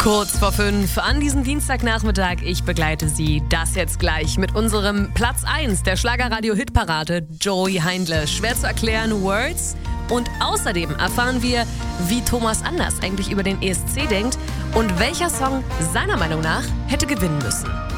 Kurz vor 5 an diesem Dienstagnachmittag. Ich begleite Sie das jetzt gleich mit unserem Platz 1 der Schlagerradio-Hitparade, Joey Heindle. Schwer zu erklären, Words. Und außerdem erfahren wir, wie Thomas Anders eigentlich über den ESC denkt und welcher Song seiner Meinung nach hätte gewinnen müssen.